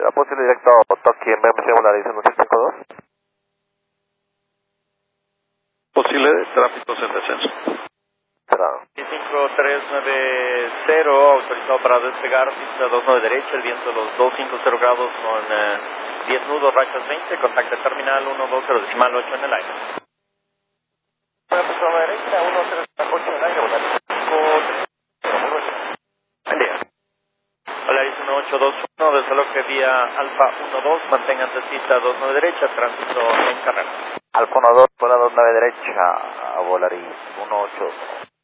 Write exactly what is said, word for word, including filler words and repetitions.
posible directo Tokio en B M C Volaris uno seis cinco dos. Posible tráfico en descenso. cinco tres nueve cero, autorizado para despegar, pista dos nueve derecha, el viento de los doscientos cincuenta grados con eh, diez nudos, rachas veinte, contacto terminal uno dos cero decimal ocho en el aire. Pista dos derecha, uno cero ocho en el aire, Volaris buen día. Volaris uno ocho dos uno, desaloje vía Alfa uno dos, manténganse pista dos nueve derecha, tránsito en carrera. Alfa uno dos, fuera dos nueve derecha, a Volaris uno ocho.